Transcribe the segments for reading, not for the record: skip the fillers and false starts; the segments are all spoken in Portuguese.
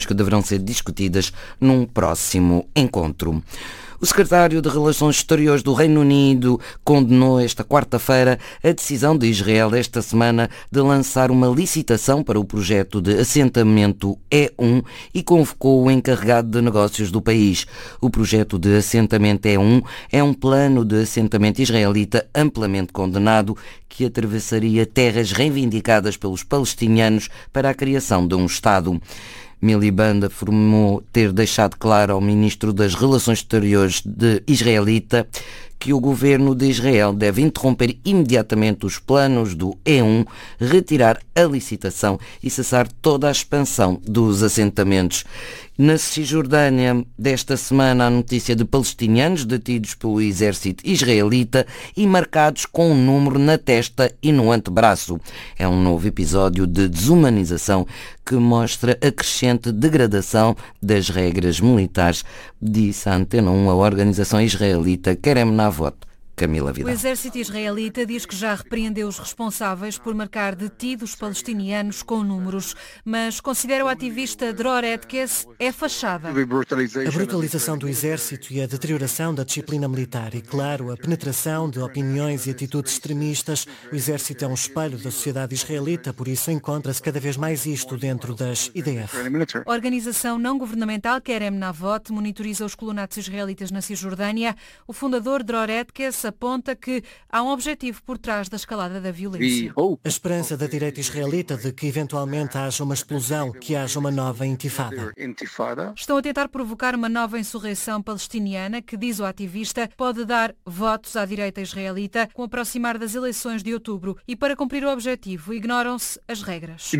que deverão ser discutidas num próximo encontro. O secretário de Relações Exteriores do Reino Unido condenou esta quarta-feira a decisão de Israel esta semana de lançar uma licitação para o projeto de assentamento E1 e convocou o encarregado de negócios do país. O projeto de assentamento E1 é um plano de assentamento israelita amplamente condenado que atravessaria terras reivindicadas pelos palestinianos para a criação de um Estado. Miliband afirmou ter deixado claro ao ministro das Relações Exteriores israelita que o governo de Israel deve interromper imediatamente os planos do E1, retirar a licitação e cessar toda a expansão dos assentamentos. Na Cisjordânia, desta semana, a notícia de palestinianos detidos pelo exército israelita e marcados com um número na testa e no antebraço. É um novo episódio de desumanização que mostra a crescente degradação das regras militares, disse à Antena 1 a organização israelita Kerem Navot. Camila Vidal. O exército israelita diz que já repreendeu os responsáveis por marcar detidos palestinianos com números, mas considera o ativista Dror Etkes é fachada. A brutalização do exército e a deterioração da disciplina militar e, claro, a penetração de opiniões e atitudes extremistas. O exército é um espelho da sociedade israelita, por isso encontra-se cada vez mais isto dentro das IDF. A organização não-governamental Kerem Navot monitoriza os colonatos israelitas na Cisjordânia. O fundador Dror Etkes aponta que há um objetivo por trás da escalada da violência. A esperança da direita israelita de que eventualmente haja uma explosão, que haja uma nova intifada. Estão a tentar provocar uma nova insurreição palestiniana que, diz o ativista, pode dar votos à direita israelita com o aproximar das eleições de outubro e, para cumprir o objetivo, ignoram-se as regras.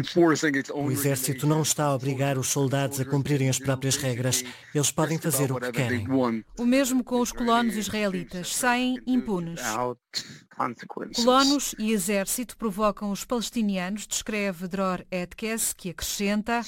O exército não está a obrigar os soldados a cumprirem as próprias regras. Eles podem fazer o que querem. O mesmo com os colonos israelitas. Saem impunes. Colonos e exército provocam os palestinianos, descreve Dror Etkes, que acrescenta: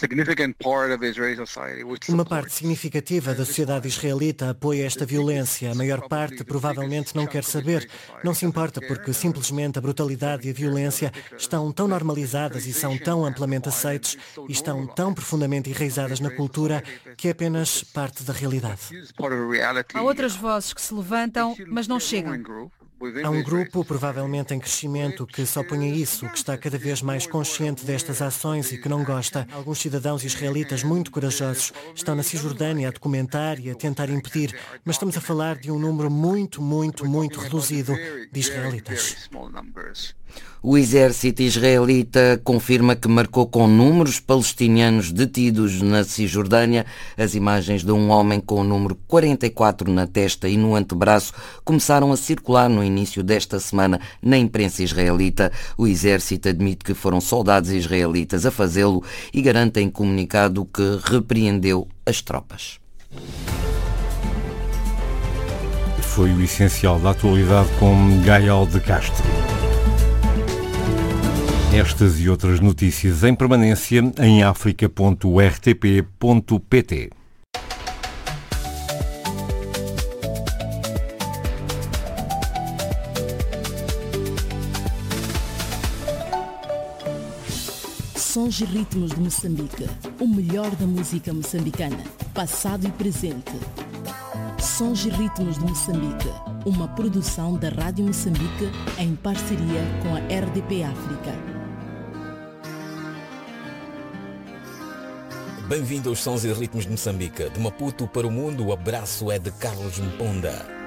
Uma parte significativa da sociedade israelita apoia esta violência. A maior parte provavelmente não quer saber. Não se importa porque simplesmente a brutalidade e a violência estão tão normalizadas e são tão amplamente aceites e estão tão profundamente enraizadas na cultura que é apenas parte da realidade. Há outras vozes que se levantam, mas não chegam. Há um grupo, provavelmente em crescimento, que se opõe a isso, que está cada vez mais consciente destas ações e que não gosta. Alguns cidadãos israelitas muito corajosos estão na Cisjordânia a documentar e a tentar impedir, mas estamos a falar de um número muito reduzido de israelitas. O exército israelita confirma que marcou com números palestinianos detidos na Cisjordânia. As imagens de um homem com o número 44 na testa e no antebraço começaram a circular no início desta semana na imprensa israelita. O exército admite que foram soldados israelitas a fazê-lo e garante em comunicado que repreendeu as tropas. Foi o essencial da atualidade com Gael de Castro. Estas e outras notícias em permanência em africa.rtp.pt. Sons e ritmos de Moçambique, o melhor da música moçambicana, passado e presente. Sons e ritmos de Moçambique, uma produção da Rádio Moçambique em parceria com a RDP África. Bem-vindo aos Sons e Ritmos de Moçambique. De Maputo para o mundo, o abraço é de Carlos Mponda.